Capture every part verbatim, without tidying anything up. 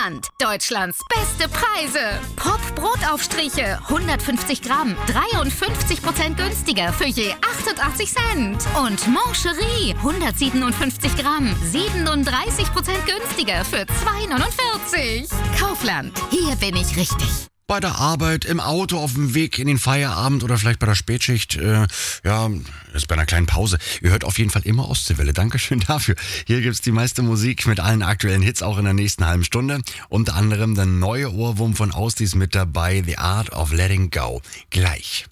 Kaufland. Deutschlands beste Preise. Pop-Brotaufstriche, hundertfünfzig Gramm, dreiundfünfzig Prozent günstiger für je achtundachtzig Cent. Und Mancherie, hundertsiebenundfünfzig Gramm, siebenunddreißig Prozent günstiger für zwei neunundvierzig. Kaufland, hier bin ich richtig. Bei der Arbeit, im Auto, auf dem Weg in den Feierabend oder vielleicht bei der Spätschicht, äh, ja, ist bei einer kleinen Pause. Ihr hört auf jeden Fall immer Ostseewelle. Dankeschön dafür. Hier gibt's die meiste Musik mit allen aktuellen Hits auch in der nächsten halben Stunde. Unter anderem der neue Ohrwurm von Austis mit dabei, The Art of Letting Go. Gleich.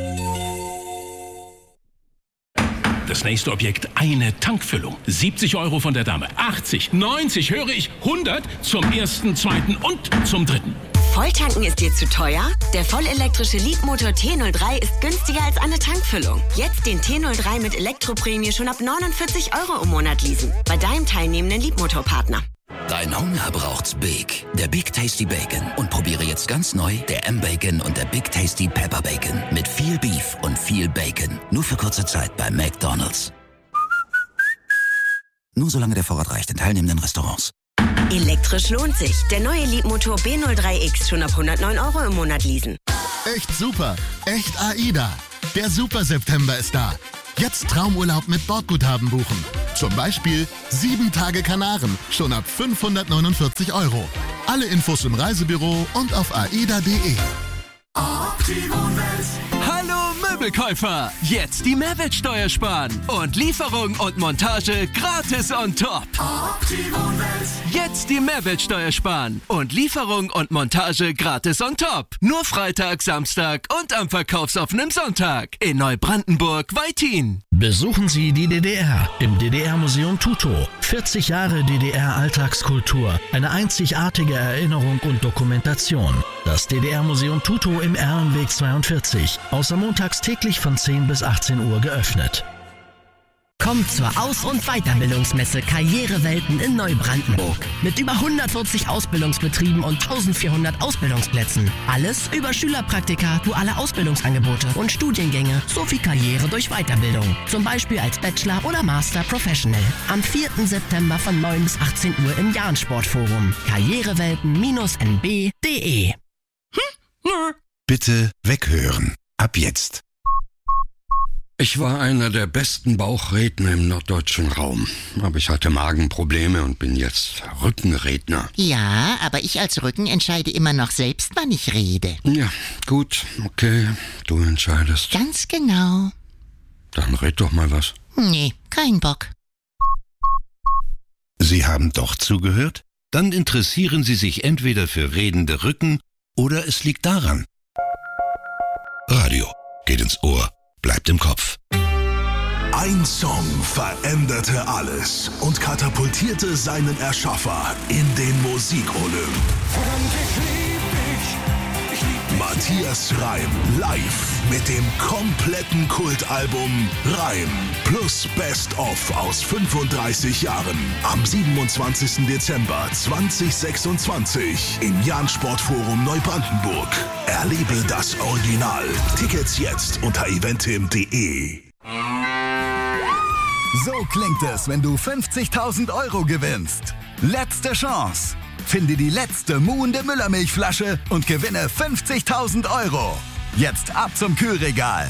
Das nächste Objekt, eine Tankfüllung. siebzig Euro von der Dame. achtzig, neunzig, höre ich, hundert zum ersten, zweiten und zum dritten. Volltanken ist dir zu teuer? Der vollelektrische Leadmotor T null drei ist günstiger als eine Tankfüllung. Jetzt den T null drei mit Elektroprämie schon ab neunundvierzig Euro im Monat leasen. Bei deinem teilnehmenden Leadmotorpartner. Dein Hunger braucht's Big. Der Big Tasty Bacon. Und probiere jetzt ganz neu der M-Bacon und der Big Tasty Pepper Bacon. Mit viel Beef und viel Bacon. Nur für kurze Zeit bei McDonald's. Nur solange der Vorrat reicht in teilnehmenden Restaurants. Elektrisch lohnt sich. Der neue Leadmotor B null drei X schon ab hundertneun Euro im Monat leasen. Echt super. Echt AIDA. Der Super September ist da. Jetzt Traumurlaub mit Bordguthaben buchen. Zum Beispiel sieben Tage Kanaren, schon ab fünfhundertneunundvierzig Euro. Alle Infos im Reisebüro und auf aida punkt de. Hallo Möbelkäufer! Jetzt die Mehrwertsteuer sparen und Lieferung und Montage gratis on top. Jetzt die Mehrwertsteuer sparen und Lieferung und Montage gratis on top. Nur Freitag, Samstag und am verkaufsoffenen Sonntag in Neubrandenburg-Weitin. Besuchen Sie die D D R im D D R-Museum Tutow. vierzig Jahre D D R-Alltagskultur, eine einzigartige Erinnerung und Dokumentation. Das D D R-Museum Tutow im Erlenweg zweiundvierzig, außer montags täglich von zehn bis achtzehn Uhr geöffnet. Kommt zur Aus- und Weiterbildungsmesse Karrierewelten in Neubrandenburg. Mit über hundertvierzig Ausbildungsbetrieben und eintausendvierhundert Ausbildungsplätzen. Alles über Schülerpraktika, duale Ausbildungsangebote und Studiengänge sowie Karriere durch Weiterbildung. Zum Beispiel als Bachelor oder Master Professional. Am vierten September von neun bis achtzehn Uhr im Jahn-Sportforum. Karrierewelten Bindestrich n b punkt de. Hm? Bitte weghören. Ab jetzt. Ich war einer der besten Bauchredner im norddeutschen Raum. Aber ich hatte Magenprobleme und bin jetzt Rückenredner. Ja, aber ich als Rücken entscheide immer noch selbst, wann ich rede. Ja, gut, okay, du entscheidest. Ganz genau. Dann red doch mal was. Nee, kein Bock. Sie haben doch zugehört? Dann interessieren Sie sich entweder für redende Rücken oder es liegt daran. Radio geht ins Ohr. Bleibt im Kopf. Ein Song veränderte alles und katapultierte seinen Erschaffer in den Musikolymp. Matthias Reim live mit dem kompletten Kultalbum Reim plus Best of aus fünfunddreißig Jahren am siebenundzwanzigsten Dezember zweitausendsechsundzwanzig im Jahn-Sportforum Neubrandenburg. Erlebe das Original. Tickets jetzt unter eventim punkt de. So klingt es, wenn du fünfzigtausend Euro gewinnst. Letzte Chance. Finde die letzte muhende Müllermilchflasche und gewinne fünfzigtausend Euro. Jetzt ab zum Kühlregal.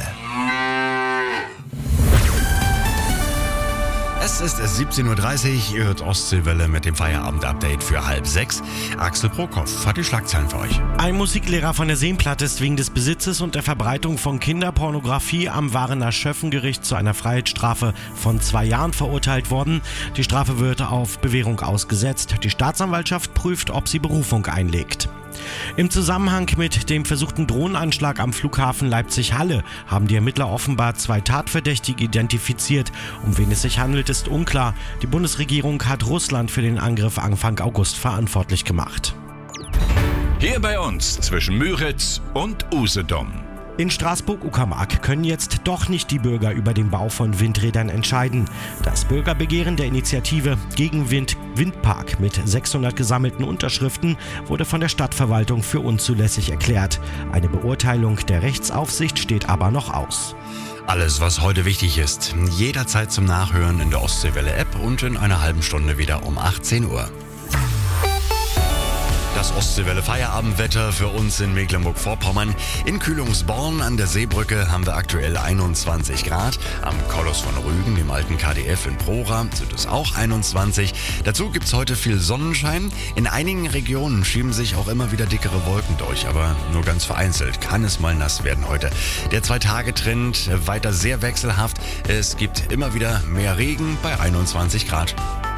Es ist siebzehn Uhr dreißig, ihr hört Ostseewelle mit dem Feierabend-Update für halb sechs. Axel Prokopf hat die Schlagzeilen für euch. Ein Musiklehrer von der Seenplatte ist wegen des Besitzes und der Verbreitung von Kinderpornografie am Warener Schöffengericht zu einer Freiheitsstrafe von zwei Jahren verurteilt worden. Die Strafe wird auf Bewährung ausgesetzt. Die Staatsanwaltschaft prüft, ob sie Berufung einlegt. Im Zusammenhang mit dem versuchten Drohnenanschlag am Flughafen Leipzig-Halle haben die Ermittler offenbar zwei Tatverdächtige identifiziert. Um wen es sich handelt, ist unklar. Die Bundesregierung hat Russland für den Angriff Anfang August verantwortlich gemacht. Hier bei uns zwischen Müritz und Usedom. In Straßburg-Uckermark können jetzt doch nicht die Bürger über den Bau von Windrädern entscheiden. Das Bürgerbegehren der Initiative gegen Wind Windpark mit sechshundert gesammelten Unterschriften wurde von der Stadtverwaltung für unzulässig erklärt. Eine Beurteilung der Rechtsaufsicht steht aber noch aus. Alles, was heute wichtig ist, jederzeit zum Nachhören in der Ostseewelle-App und in einer halben Stunde wieder um achtzehn Uhr. Das Ostseewelle Feierabendwetter für uns in Mecklenburg-Vorpommern. In Kühlungsborn an der Seebrücke haben wir aktuell einundzwanzig Grad. Am Koloss von Rügen, dem alten K D F in Prora, sind es auch einundzwanzig. Dazu gibt es heute viel Sonnenschein. In einigen Regionen schieben sich auch immer wieder dickere Wolken durch, aber nur ganz vereinzelt kann es mal nass werden heute. Der Zwei-Tage-Trend weiter sehr wechselhaft. Es gibt immer wieder mehr Regen bei einundzwanzig Grad.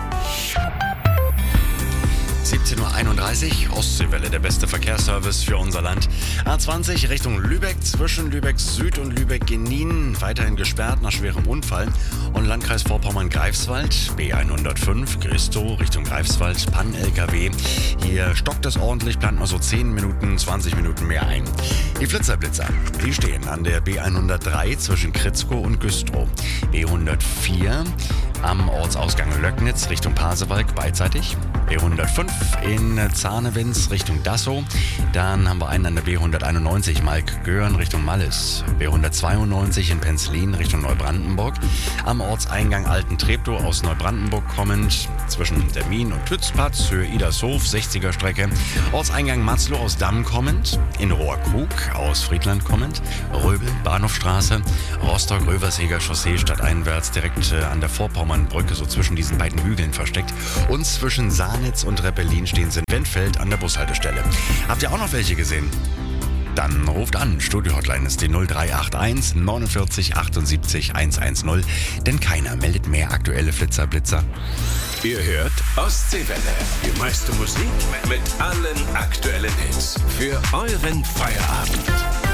siebzehn Uhr einunddreißig, Ostseewelle, der beste Verkehrsservice für unser Land. A zwanzig Richtung Lübeck, zwischen Lübeck Süd und Lübeck-Genin, weiterhin gesperrt nach schwerem Unfall. Und Landkreis Vorpommern-Greifswald, B hundertfünf, Gristow Richtung Greifswald, Pann-L K W. Hier stockt es ordentlich, plant mal so zehn Minuten, zwanzig Minuten mehr ein. Die Flitzerblitzer, die stehen an der B hundertdrei zwischen Kritzkow und Güstrow. B hundertvier am Ortsausgang Löcknitz Richtung Pasewalk beidseitig. B hundertfünf in Zahnewitz Richtung Dassow. Dann haben wir einen an der B hunderteinundneunzig Malk-Göhren Richtung Mallis. B hundertzweiundneunzig in Penzlin Richtung Neubrandenburg. Am Ortseingang Alten-Treptow aus Neubrandenburg kommend zwischen Termin und Tützpatz, Höhe Idershof, sechziger Strecke. Ortseingang Matzlow aus Damm kommend. In Rohrkrug aus Friedland kommend. Röbel, Bahnhofstraße. Rostock-Röverseger Chaussee stadteinwärts direkt äh, an der Vorpommernbrücke, so zwischen diesen beiden Hügeln versteckt. Und zwischen Sahnitz und Reppelin stehen sie in Wendfeld an der Bushaltestelle. Habt ihr auch noch welche gesehen? Dann ruft an. Studio-Hotline ist die null drei acht eins neunundvierzig achtundsiebzig hundertzehn. Denn keiner meldet mehr aktuelle Flitzerblitzer. Ihr hört Ostseewelle. Die meiste Musik mit allen aktuellen Hits. Für euren Feierabend.